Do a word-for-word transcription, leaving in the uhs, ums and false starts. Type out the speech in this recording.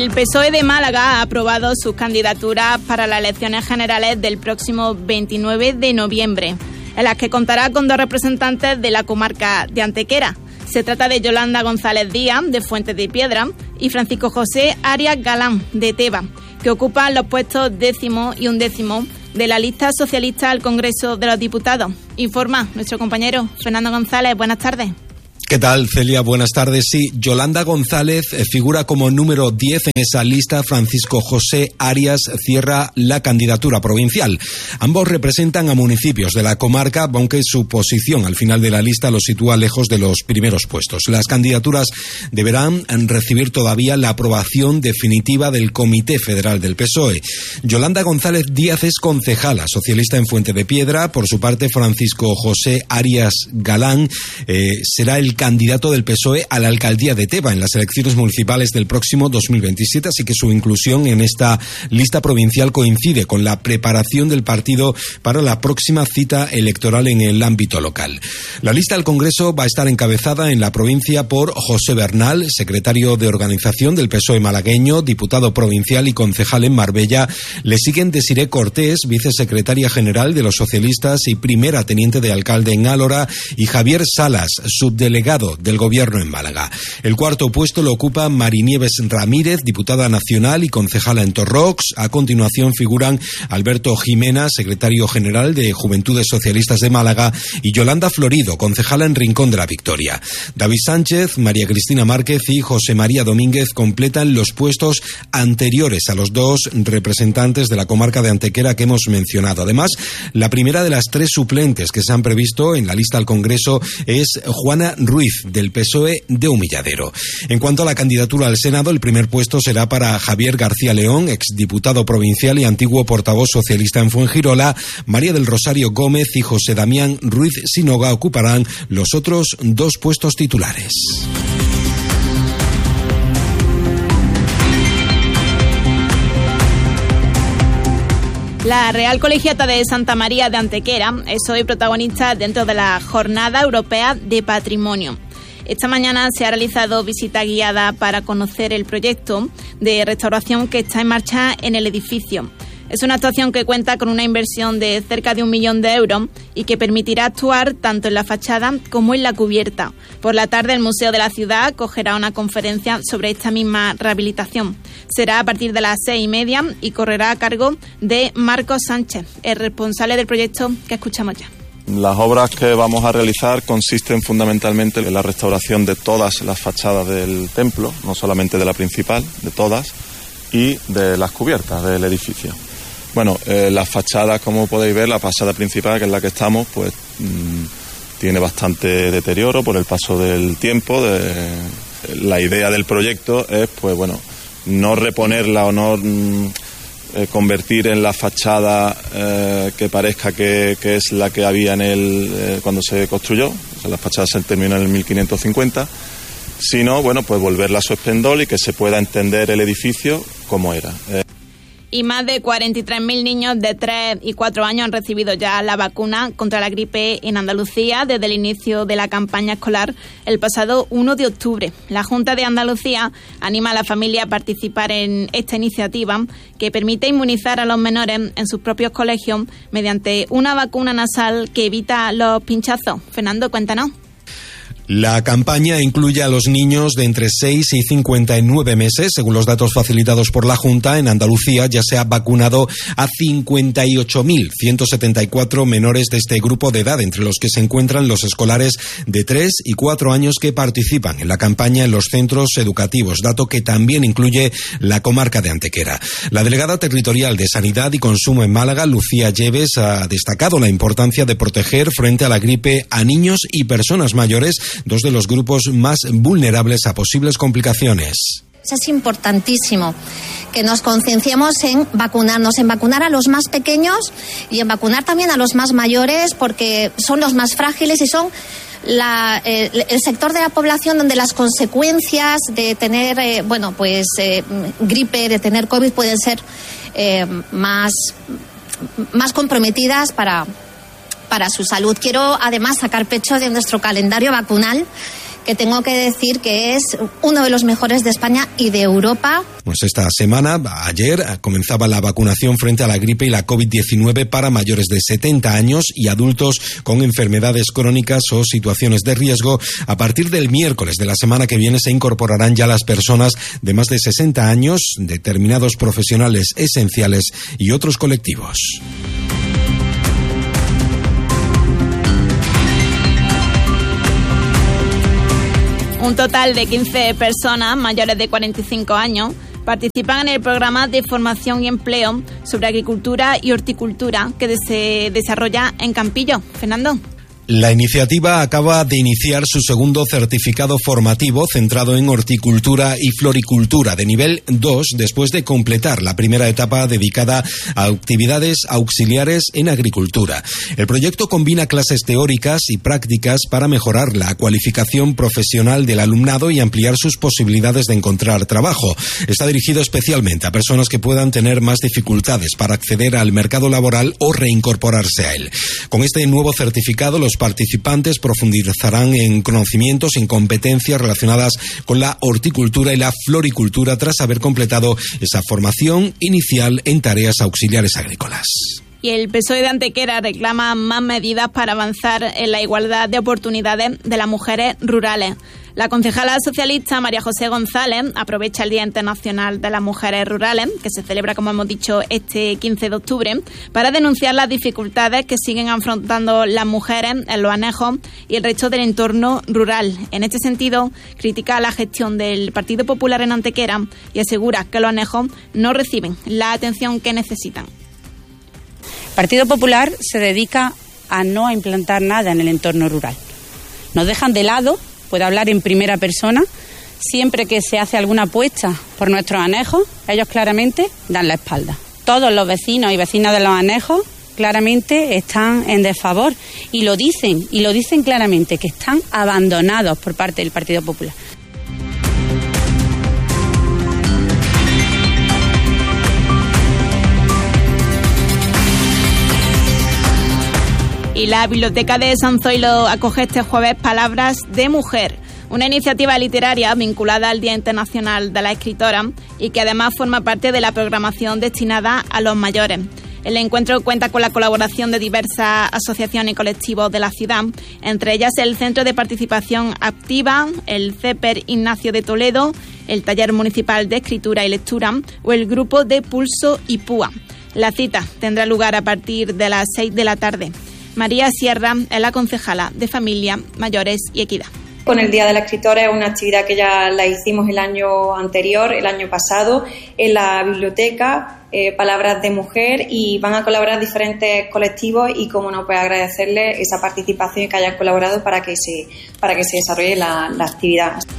El P S O E de Málaga ha aprobado sus candidaturas para las elecciones generales del próximo veintinueve de noviembre, en las que contará con dos representantes de la comarca de Antequera. Se trata de Yolanda González Díaz, de Fuentes de Piedra, y Francisco José Arias Galán, de Teba, que ocupan los puestos décimo y undécimo de la lista socialista al Congreso de los Diputados. Informa nuestro compañero Fernando González. Buenas tardes. ¿Qué tal, Celia? Buenas tardes. Sí, Yolanda González figura como número diez en esa lista. Francisco José Arias cierra la candidatura provincial. Ambos representan a municipios de la comarca, aunque su posición al final de la lista los sitúa lejos de los primeros puestos. Las candidaturas deberán recibir todavía la aprobación definitiva del Comité Federal del P S O E. Yolanda González Díaz es concejala socialista en Fuente de Piedra. Por su parte, Francisco José Arias Galán eh, será el candidato del P S O E a la alcaldía de Teba en las elecciones municipales del próximo dos mil veintisiete, así que su inclusión en esta lista provincial coincide con la preparación del partido para la próxima cita electoral en el ámbito local. La lista al Congreso va a estar encabezada en la provincia por José Bernal, secretario de organización del P S O E malagueño, diputado provincial y concejal en Marbella. Le siguen Desiré Cortés, vicesecretaria general de los socialistas y primera teniente de alcalde en Álora, y Javier Salas, subdelegado del Gobierno en Málaga. El cuarto puesto lo ocupa Marinieves Ramírez, diputada nacional y concejala en Torrox. A continuación figuran Alberto Jimena, secretario general de Juventudes Socialistas de Málaga, y Yolanda Florido, concejala en Rincón de la Victoria. David Sánchez, María Cristina Márquez y José María Domínguez completan los puestos anteriores a los dos representantes de la comarca de Antequera que hemos mencionado. Además, la primera de las tres suplentes que se han previsto en la lista al Congreso es Juana Ruiz, del P S O E de Humilladero. En cuanto a la candidatura al Senado, el primer puesto será para Javier García León, exdiputado provincial y antiguo portavoz socialista en Fuengirola. María del Rosario Gómez y José Damián Ruiz Sinoga ocuparán los otros dos puestos titulares. La Real Colegiata de Santa María de Antequera es hoy protagonista dentro de la Jornada Europea de Patrimonio. Esta mañana se ha realizado visita guiada para conocer el proyecto de restauración que está en marcha en el edificio. Es una actuación que cuenta con una inversión de cerca de un millón de euros y que permitirá actuar tanto en la fachada como en la cubierta. Por la tarde, el Museo de la Ciudad acogerá una conferencia sobre esta misma rehabilitación. Será a partir de las seis y media y correrá a cargo de Marcos Sánchez, el responsable del proyecto que escuchamos ya. Las obras que vamos a realizar consisten fundamentalmente en la restauración de todas las fachadas del templo, no solamente de la principal, de todas, y de las cubiertas del edificio. Bueno, eh, las fachadas, como podéis ver, la fachada principal, que es la que estamos, pues mmm, tiene bastante deterioro por el paso del tiempo. De, la idea del proyecto es, pues bueno, no reponerla o no mmm, eh, convertir en la fachada eh, que parezca que, que es la que había en el eh, cuando se construyó. O sea, la fachada se terminó en el mil quinientos cincuenta, sino, bueno, pues volverla a su esplendor y que se pueda entender el edificio como era. Eh, Y más de cuarenta y tres mil niños de tres y cuatro años han recibido ya la vacuna contra la gripe en Andalucía desde el inicio de la campaña escolar el pasado uno de octubre. La Junta de Andalucía anima a la familia a participar en esta iniciativa que permite inmunizar a los menores en sus propios colegios mediante una vacuna nasal que evita los pinchazos. Fernando, cuéntanos. La campaña incluye a los niños de entre seis y cincuenta y nueve meses. Según los datos facilitados por la Junta, en Andalucía ya se ha vacunado a cincuenta y ocho mil ciento setenta y cuatro menores de este grupo de edad, entre los que se encuentran los escolares de tres y cuatro años que participan en la campaña en los centros educativos, dato que también incluye la comarca de Antequera. La delegada territorial de Sanidad y Consumo en Málaga, Lucía Lleves, ha destacado la importancia de proteger frente a la gripe a niños y personas mayores, dos de los grupos más vulnerables a posibles complicaciones. Es importantísimo que nos concienciemos en vacunarnos, en vacunar a los más pequeños y en vacunar también a los más mayores, porque son los más frágiles y son la, eh, el sector de la población donde las consecuencias de tener, eh, bueno, pues eh, gripe, de tener COVID pueden ser eh, más, más comprometidas para... para su salud. Quiero además sacar pecho de nuestro calendario vacunal, que tengo que decir que es uno de los mejores de España y de Europa. Pues esta semana, ayer, comenzaba la vacunación frente a la gripe y la covid diecinueve para mayores de setenta años y adultos con enfermedades crónicas o situaciones de riesgo. A partir del miércoles de la semana que viene se incorporarán ya las personas de más de sesenta años, determinados profesionales esenciales y otros colectivos. Un total de quince personas mayores de cuarenta y cinco años participan en el programa de formación y empleo sobre agricultura y horticultura que se desarrolla en Campillo. Fernando. La iniciativa acaba de iniciar su segundo certificado formativo centrado en horticultura y floricultura de nivel dos después de completar la primera etapa dedicada a actividades auxiliares en agricultura. El proyecto combina clases teóricas y prácticas para mejorar la cualificación profesional del alumnado y ampliar sus posibilidades de encontrar trabajo. Está dirigido especialmente a personas que puedan tener más dificultades para acceder al mercado laboral o reincorporarse a él. Con este nuevo certificado, los participantes profundizarán en conocimientos y en competencias relacionadas con la horticultura y la floricultura tras haber completado esa formación inicial en tareas auxiliares agrícolas. Y el P S O E de Antequera reclama más medidas para avanzar en la igualdad de oportunidades de las mujeres rurales. La concejala socialista María José González aprovecha el Día Internacional de las Mujeres Rurales, que se celebra, como hemos dicho, este quince de octubre, para denunciar las dificultades que siguen afrontando las mujeres en los anejos y el resto del entorno rural. En este sentido, critica la gestión del Partido Popular en Antequera y asegura que los anejos no reciben la atención que necesitan. El Partido Popular se dedica a no implantar nada en el entorno rural. Nos dejan de lado, puedo hablar en primera persona, siempre que se hace alguna apuesta por nuestros anejos, ellos claramente dan la espalda. Todos los vecinos y vecinas de los anejos claramente están en desfavor y lo dicen, y lo dicen claramente, que están abandonados por parte del Partido Popular. Y la Biblioteca de San Zoilo acoge este jueves Palabras de Mujer, una iniciativa literaria vinculada al Día Internacional de la Escritora y que además forma parte de la programación destinada a los mayores. El encuentro cuenta con la colaboración de diversas asociaciones y colectivos de la ciudad, entre ellas el Centro de Participación Activa, el C E P E R Ignacio de Toledo, el Taller Municipal de Escritura y Lectura o el Grupo de Pulso y Púa. La cita tendrá lugar a partir de las seis de la tarde. María Sierra es la concejala de Familia, Mayores y Equidad. Con el Día de la Escritora es una actividad que ya la hicimos el año anterior, el año pasado, en la biblioteca, eh, Palabras de Mujer, y van a colaborar diferentes colectivos y, como no, pues agradecerles esa participación y que hayan colaborado para que se, para que se desarrolle la, la actividad.